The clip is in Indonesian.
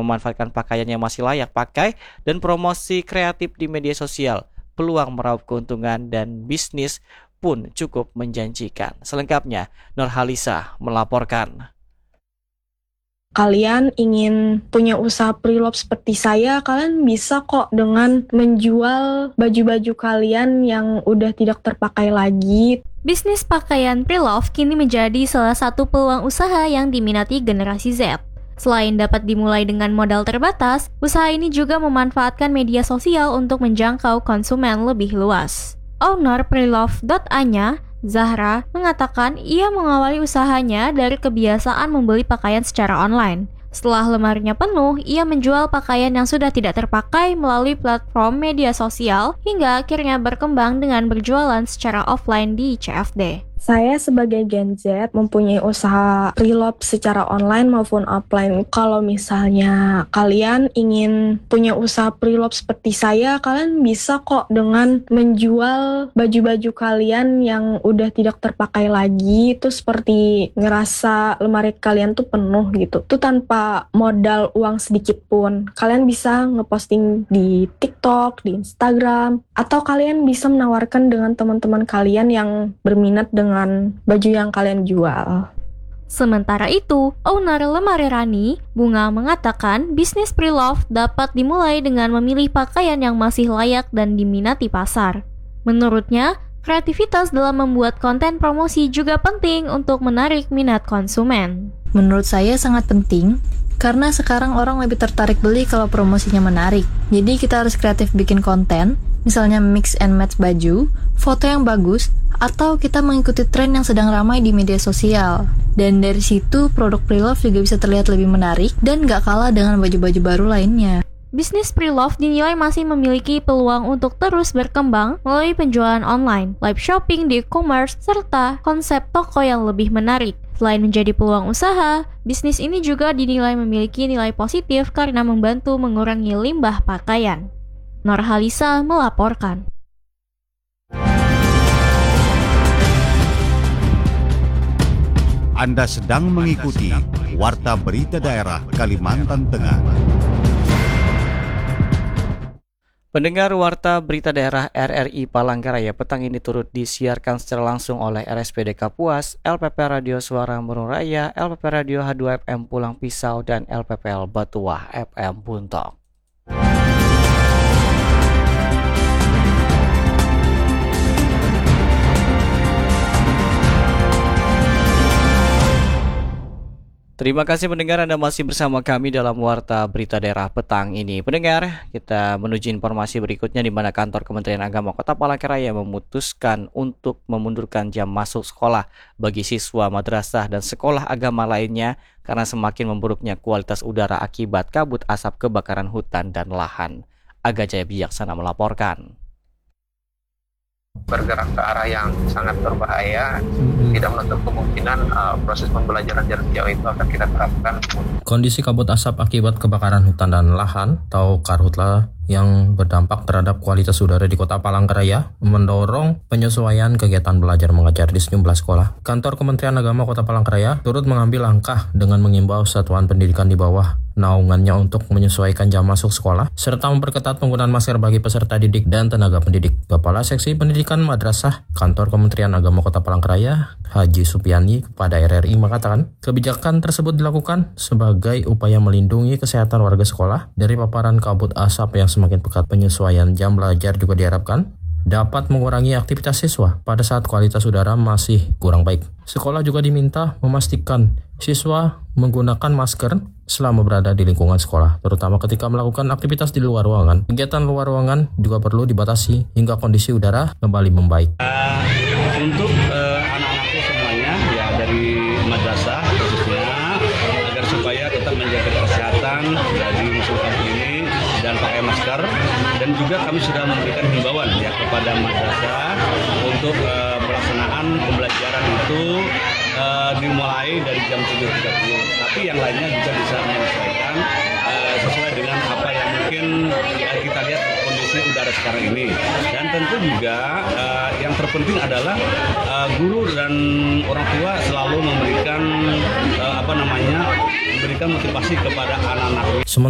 memanfaatkan pakaian yang masih layak pakai dan promosi kreatif di media sosial, peluang meraup keuntungan dan bisnis pun cukup menjanjikan. Selengkapnya, Nurhalisa melaporkan. Kalian ingin punya usaha pre-love seperti saya, kalian bisa kok dengan menjual baju-baju kalian yang udah tidak terpakai lagi. Bisnis pakaian pre-love kini menjadi salah satu peluang usaha yang diminati generasi Z. Selain dapat dimulai dengan modal terbatas, usaha ini juga memanfaatkan media sosial untuk menjangkau konsumen lebih luas. Owner prelove.anya, Zahra, mengatakan ia mengawali usahanya dari kebiasaan membeli pakaian secara online. Setelah lemarinya penuh, ia menjual pakaian yang sudah tidak terpakai melalui platform media sosial hingga akhirnya berkembang dengan berjualan secara offline di CFD. Saya sebagai Gen Z mempunyai usaha pre-love secara online maupun offline. Kalau misalnya kalian ingin punya usaha pre-love seperti saya, kalian bisa kok dengan menjual baju-baju kalian yang udah tidak terpakai lagi. Itu seperti ngerasa lemari kalian tuh penuh gitu. Itu tanpa modal uang sedikit pun. Kalian bisa ngeposting di TikTok, di Instagram, atau kalian bisa menawarkan dengan teman-teman kalian yang berminat dengan baju yang kalian jual. Sementara itu, owner lemari Rani, Bunga, mengatakan bisnis pre-love dapat dimulai dengan memilih pakaian yang masih layak dan diminati pasar. Menurutnya, kreativitas dalam membuat konten promosi juga penting untuk menarik minat konsumen. Menurut saya sangat penting, karena sekarang orang lebih tertarik beli kalau promosinya menarik. Jadi kita harus kreatif bikin konten, misalnya mix and match baju, foto yang bagus, atau kita mengikuti tren yang sedang ramai di media sosial. Dan dari situ produk pre-love juga bisa terlihat lebih menarik dan gak kalah dengan baju-baju baru lainnya. Bisnis pre-love dinilai masih memiliki peluang untuk terus berkembang melalui penjualan online, live shopping di e-commerce, serta konsep toko yang lebih menarik. Selain menjadi peluang usaha, bisnis ini juga dinilai memiliki nilai positif karena membantu mengurangi limbah pakaian. Nurhalisa melaporkan. Anda sedang mengikuti Warta Berita Daerah Kalimantan Tengah. Pendengar Warta Berita Daerah RRI Palangkaraya petang ini turut disiarkan secara langsung oleh RSPD Kapuas, LPP Radio Suara Murung Raya, LPP Radio H2FM Pulang Pisau, dan LPPL Batuah FM Buntok. Terima kasih pendengar, Anda masih bersama kami dalam Warta Berita Daerah petang ini. Pendengar, kita menuju informasi berikutnya di mana kantor Kementerian Agama Kota Palangkaraya memutuskan untuk memundurkan jam masuk sekolah bagi siswa madrasah dan sekolah agama lainnya karena semakin memburuknya kualitas udara akibat kabut asap kebakaran hutan dan lahan. Aga Jaya Bijaksana melaporkan. Bergerak ke arah yang sangat berbahaya, tidak menutup kemungkinan proses pembelajaran jarak jauh itu akan kita terapkan. Kondisi kabut asap akibat kebakaran hutan dan lahan atau karhutla yang berdampak terhadap kualitas udara di Kota Palangkaraya mendorong penyesuaian kegiatan belajar mengajar di sejumlah sekolah. Kantor Kementerian Agama Kota Palangkaraya turut mengambil langkah dengan mengimbau satuan pendidikan di bawah naungannya untuk menyesuaikan jam masuk sekolah serta memperketat penggunaan masker bagi peserta didik dan tenaga pendidik. Kepala Seksi Pendidikan Madrasah Kantor Kementerian Agama Kota Palangkaraya, Haji Supiani, kepada RRI mengatakan, kebijakan tersebut dilakukan sebagai upaya melindungi kesehatan warga sekolah dari paparan kabut asap yang semakin pekat. Penyesuaian jam belajar juga diharapkan dapat mengurangi aktivitas siswa pada saat kualitas udara masih kurang baik. Sekolah juga diminta memastikan siswa menggunakan masker selama berada di lingkungan sekolah, terutama ketika melakukan aktivitas di luar ruangan. Kegiatan luar ruangan juga perlu dibatasi hingga kondisi udara kembali membaik. Untuk anak-anakku semuanya, ya dari madrasah khususnya, agar supaya tetap menjaga kesehatan dari musim kabut ini dan pakai masker. Dan juga kami sudah memberikan himbauan ya kepada madrasah untuk pelaksanaan pembelajaran itu dimulai dari jam 7.30. Tapi yang lainnya juga bisa menyesuaikan sesuai dengan apa yang mungkin kita lihat kondisi udara sekarang ini. Dan tentu juga yang terpenting adalah guru dan orang tua selalu memberikan memberikan motivasi kepada anak-anak.